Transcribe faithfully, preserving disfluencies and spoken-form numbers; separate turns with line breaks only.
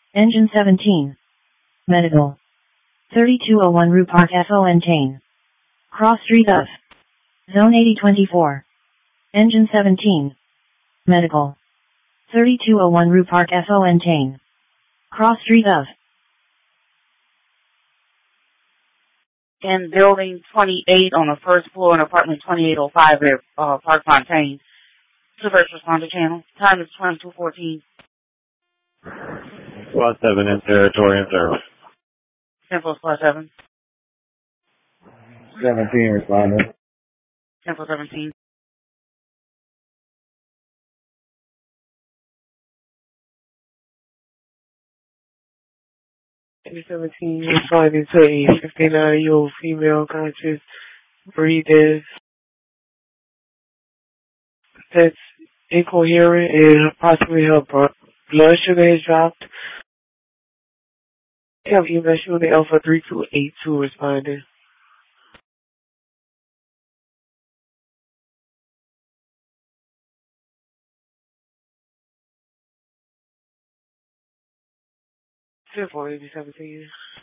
Engine seventeen. Medical. thirty-two oh one Rue Park F O N Tane. Cross Street of. Zone eighty twenty-four. Engine seventeen. Medical. thirty-two oh one Rue Park F O N Tane. Cross Street of.
In building twenty-eight on the first floor in apartment twenty-eight oh five at uh, Park Fontaine. To first responder channel. Time is twenty-two fourteen.
Squad seven in territory in service.
Central Squad seven.
seventeen responding.
Central seventeen.
seventeen responding to a fifty-nine-year-old female conscious breathing that's incoherent and possibly her blood sugar has dropped. We have E M S unit Alpha three two eight two responding. ten four eighty seventeen.